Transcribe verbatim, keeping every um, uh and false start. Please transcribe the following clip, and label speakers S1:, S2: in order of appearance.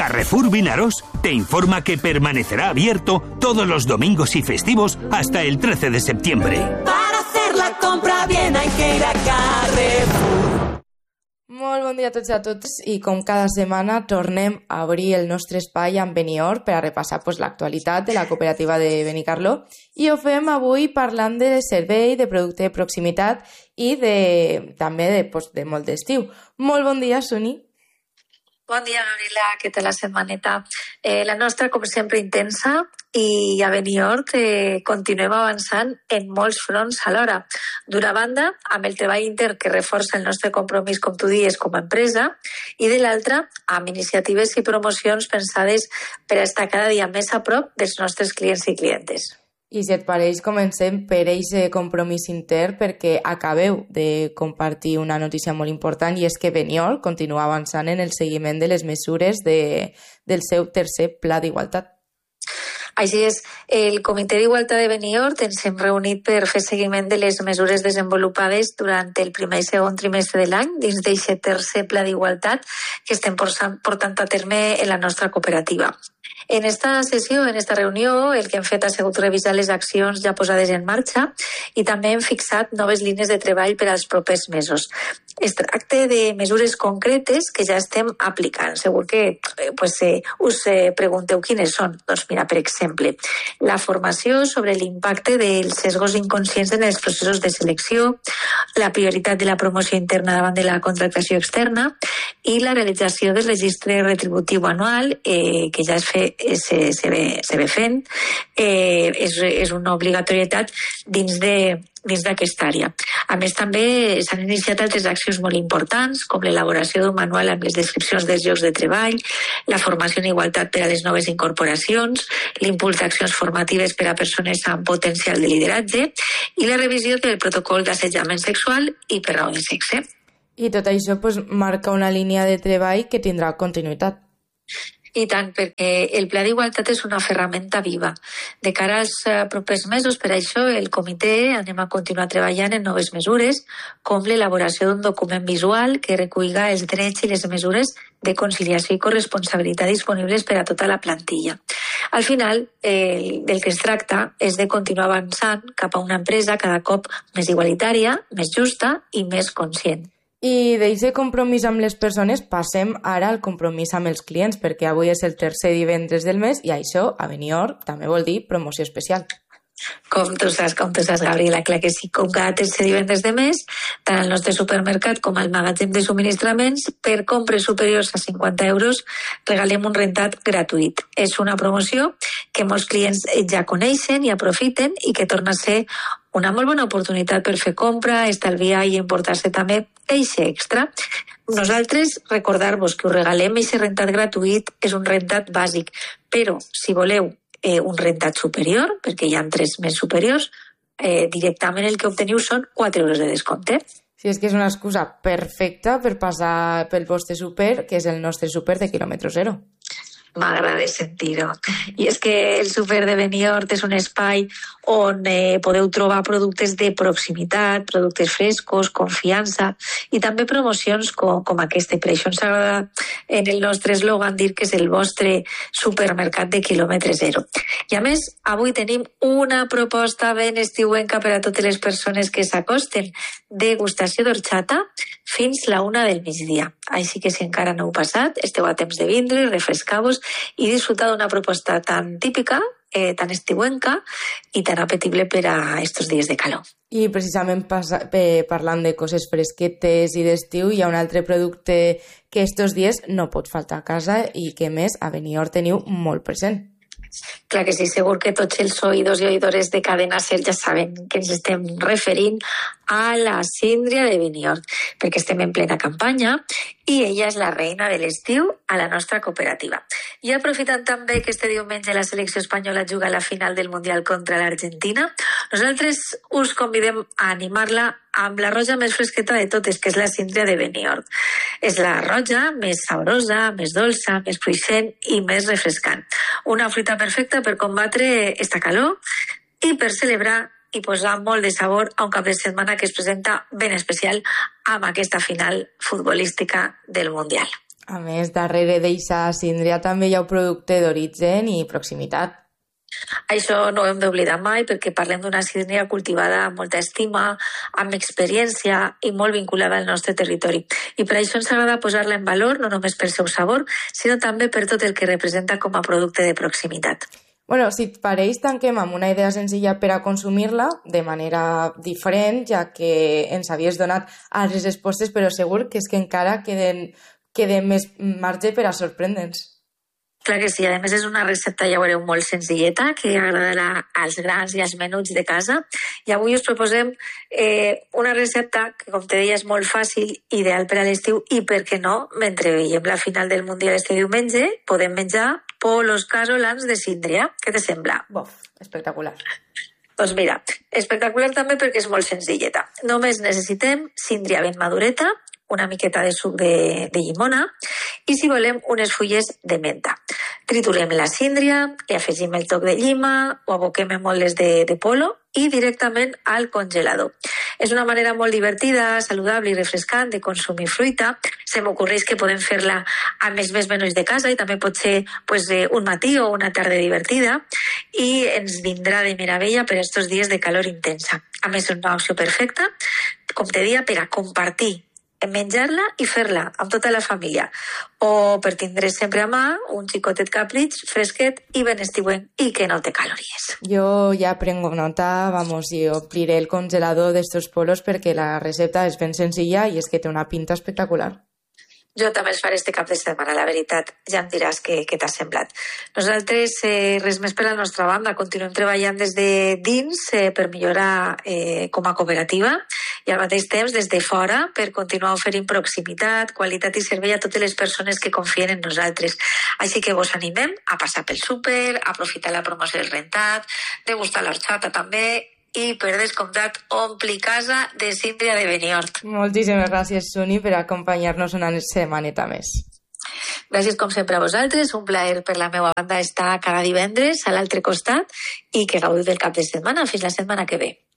S1: Carrefour Vinaròs te informa que permanecerá abierto todos los domingos y festivos hasta el trece de septiembre.
S2: Para hacer la compra bien hay que ir a Carrefour.
S3: Molt bon dia a tots i a totes i com cada setmana tornem a obrir el nostre espai amb Benior per a repassar pues, l'actualitat de la cooperativa de Benicarló i ho fem avui parlant de servei, de producte de proximitat i de, també de, pues, de molt d'estiu. Molt bon dia, Suni.
S4: Bon dia, Gabriela, què tal la setmaneta? Eh, la nostra, com sempre, intensa i a Beniort eh, continuem avançant en molts fronts alhora. D'una banda, amb el treball intern que reforça el nostre compromís, com tu dies, com a empresa, i de l'altra, amb iniciatives i promocions pensades per a estar cada dia més a prop dels nostres clients i clientes.
S3: I si et pareix, comencem per aquest compromís intern perquè acabeu de compartir una notícia molt important i és que Benior continua avançant en el seguiment de les mesures de, del seu tercer pla d'igualtat.
S4: Així és, el Comitè d'Igualtat de Beniort ens hem reunit per fer seguiment de les mesures desenvolupades durant el primer i segon trimestre de l'any dins d'aquest tercer pla d'igualtat que estem portant a terme en la nostra cooperativa. En esta sessió, en esta reunió, el que hem fet ha sigut revisar les accions ja posades en marxa i també hem fixat noves línies de treball per als propers mesos. Es tracta de mesures concretes que ja estem aplicant. Segur que pues, eh, us eh, pregunteu quines són. Doncs mira, per exemple, la formació sobre l'impacte dels sesgos inconscients en els processos de selecció, la prioritat de la promoció interna davant de la contractació externa i la realització del registre retributiu anual, eh, que ja es fe, se, se, ve, se ve fent, eh, és, és una obligatorietat dins de dins d'aquesta àrea. A més, també s'han iniciat altres accions molt importants, com l'elaboració d'un manual amb les descripcions dels llocs de treball, la formació en igualtat per a les noves incorporacions, l'impuls d'accions formatives per a persones amb potencial de lideratge i la revisió del protocol d'assetjament sexual i per raó de sexe.
S3: I tot això pues, marca una línia de treball que tindrà continuïtat.
S4: I tant, perquè el Pla d'Igualtat és una ferramenta viva. De cara als propers mesos, per això, el comitè anem a continuar treballant en noves mesures, com l'elaboració d'un document visual que recuiga els drets i les mesures de conciliació i corresponsabilitat disponibles per a tota la plantilla. Al final, eh, del que es tracta és de continuar avançant cap a una empresa cada cop més igualitària, més justa i més conscient.
S3: I d'aquest compromís amb les persones passem ara al compromís amb els clients, perquè avui és el tercer divendres del mes i això, a Benior, també vol dir promoció especial.
S4: Com tu saps, com tu saps, Gabriela, clar que sí, com cada tercer divendres de mes, tant al nostre supermercat com al magatzem de subministraments, per compres superiors a cinquanta euros, regalem un rentat gratuït. És una promoció que molts clients ja coneixen i aprofiten i que torna a ser una molt bona oportunitat per fer compra, estalviar i emportar-se també eixe extra. Nosaltres, recordar-vos que us regalem eixe rentat gratuït, és un rentat bàsic, però si voleu eh, un rentat superior, perquè hi ha tres més superiors, eh, directament el que obteniu són quatre euros de descompte.
S3: Sí, és que és una excusa perfecta per passar pel vostre súper, que és el nostre súper de quilòmetre zero.
S4: M'agrada sentir-ho. I és que el súper de Beniort és un espai on eh, podeu trobar productes de proximitat, productes frescos, confiança i també promocions com, com aquesta. Per això ens agrada en el nostre eslògan dir que és el vostre supermercat de quilòmetre zero. I a més, avui tenim una proposta ben estiuenca per a totes les persones que s'acosten. Degustació d'orxata fins la una del migdia. Així que si encara no heu passat, esteu a temps de vindre, refrescar-vos i disfrutar d'una proposta tan típica, eh, tan estiuenca i tan apetible per a estos dies de calor.
S3: I precisament passa, eh, parlant de coses fresquetes i d'estiu, hi ha un altre producte que estos dies no pot faltar a casa i que més a Benior teniu molt present.
S4: Clar que sí, segur que tots els oïdors i oïdores de Cadena Ser ja saben que ens estem referint a la síndria de Beniort, perquè estem en plena campanya i ella és la reina de l'estiu a la nostra cooperativa. I aprofitant també que este diumenge la selecció espanyola juga a la final del Mundial contra l'Argentina, nosaltres us convidem a animar-la amb la roja més fresqueta de totes, que és la síndria de Beniort. És la roja més saborosa, més dolça, més fruixent i més refrescant. Una fruita perfecta per combatre esta calor i per celebrar i posar molt de sabor a un cap de setmana que es presenta ben especial amb aquesta final futbolística del Mundial.
S3: A més, darrere d'eixa síndria també hi ha un producte d'origen i proximitat.
S4: Això no ho hem d'oblidar mai perquè parlem d'una síndria cultivada amb molta estima, amb experiència i molt vinculada al nostre territori. I per això ens agrada posar-la en valor, no només pel seu sabor, sinó també per tot el que representa com a producte de proximitat.
S3: Bueno, si et pareix, tanquem amb una idea senzilla per a consumir-la de manera diferent, ja que ens havies donat altres respostes, però segur que és que encara queden, queden més marge per a sorprendre'ns.
S4: Clar que sí, a més és una recepta, ja veureu, molt senzilleta, que agradarà als grans i als menuts de casa. I avui us proposem eh, una recepta que, com te deia, és molt fàcil, ideal per a l'estiu i, per què no, mentre veiem la final del Mundial este diumenge, podem menjar polos casolans de síndria. Què te sembla?
S3: Bof, espectacular.
S4: Doncs mira, espectacular també perquè és molt senzilleta. Només necessitem síndria ben madureta, una miqueta de suc de, de llimona i, si volem, unes fulles de menta. Triturem la síndria, li afegim el toc de llima, ho aboquem en moles de, de polo i directament al congelador. És una manera molt divertida, saludable i refrescant de consumir fruita. Se m'ocorreix que podem fer-la amb els més menuts de casa i també pot ser pues, un matí o una tarda divertida i ens vindrà de meravella per estos dies de calor intensa. A més, és una opció perfecta, com te deia, per a compartir, menjar-la i fer-la amb tota la família. O per tindre sempre a mà un xicotet capritx, fresquet i ben estiuent i que no té calories.
S3: Jo ja prengo nota, vamos, i ompliré el congelador d'estos polos perquè la recepta és ben senzilla i és que té una pinta espectacular.
S4: Jo també els faré este cap de setmana, la veritat. Ja em diràs què, què t'ha semblat. Nosaltres, eh, res més per la nostra banda, continuem treballant des de dins eh, per millorar eh, com a cooperativa i al mateix temps des de fora per continuar oferint proximitat, qualitat i servei a totes les persones que confien en nosaltres. Així que vos animem a passar pel súper, a aprofitar la promoció del rentat, degustar l'orxata també i, per descomptat, ompli casa de síndria de Benihort.
S3: Moltíssimes gràcies, Suni, per acompanyar-nos una setmaneta més.
S4: Gràcies, com sempre, a vosaltres. Un plaer per la meva banda estar cada divendres a l'altre costat i que gaudiu del cap de setmana. Fins la setmana que ve.